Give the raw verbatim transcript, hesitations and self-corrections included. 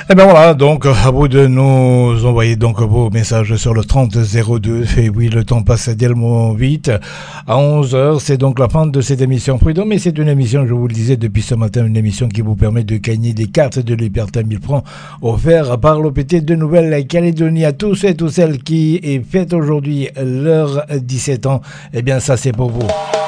Et bien voilà, donc à vous de nous envoyer donc vos messages sur le trente zéro deux. Et oui, le temps passe tellement vite. À onze heures, c'est donc la fin de cette émission Prud'homme. Mais c'est une émission, je vous le disais depuis ce matin, une émission qui vous permet de gagner des cartes de liberté à mille francs offertes par l'O P T de Nouvelle-Calédonie. À tous et toutes celles qui fêtent aujourd'hui leur dix-sept ans, eh bien ça c'est pour vous.